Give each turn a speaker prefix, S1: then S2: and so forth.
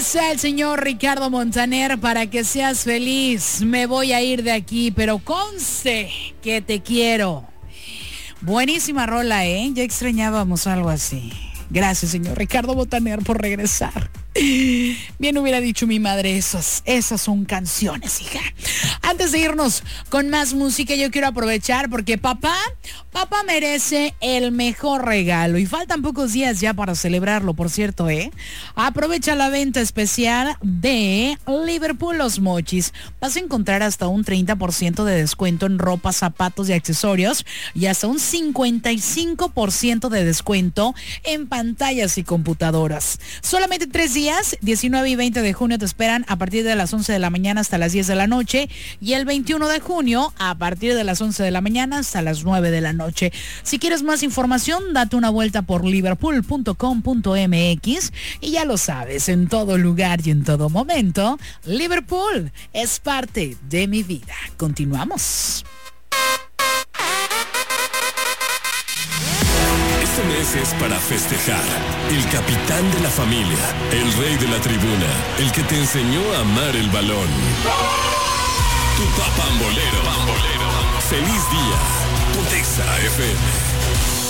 S1: Dice el señor Ricardo Montaner, para que seas feliz, me voy a ir de aquí, pero conste que te quiero. Buenísima rola, ¿eh? Ya extrañábamos algo así. Gracias, señor Ricardo Montaner, por regresar. Bien hubiera dicho mi madre, esas son canciones, hija. Antes de irnos con más música, yo quiero aprovechar porque papá merece el mejor regalo y faltan pocos días ya para celebrarlo, por cierto, ¿eh? Aprovecha la venta especial de Liverpool Los Mochis. Vas a encontrar hasta un 30% de descuento en ropa, zapatos y accesorios y hasta un 55% de descuento en pantallas y computadoras. Solamente 3 días, 19 y 20 de junio te esperan a partir de las 11 de la mañana hasta las 10 de la noche y el 21 de junio a partir de las 11 de la mañana hasta las 9 de la noche. Si quieres más información, date una vuelta por liverpool.com.mx y ya lo sabes, en todo lugar y en todo momento, Liverpool es parte de mi vida. Continuamos.
S2: Este mes es para festejar. El capitán de la familia, el rey de la tribuna, el que te enseñó a amar el balón. Tu papambolero. Feliz día. Pontexa FM.